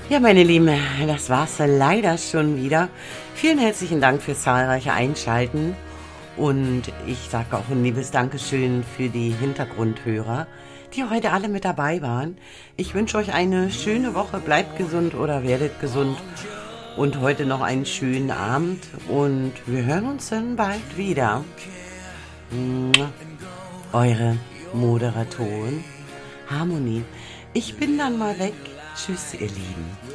Ja, meine Lieben, das war's leider schon wieder. Vielen herzlichen Dank fürs zahlreiche Einschalten und ich sage auch ein liebes Dankeschön für die Hintergrundhörer, die heute alle mit dabei waren. Ich wünsche euch eine schöne Woche, bleibt gesund oder werdet gesund und heute noch einen schönen Abend und wir hören uns dann bald wieder. Eure Moderatorin Harmonie. Ich bin dann mal weg. Tschüss, ihr Lieben.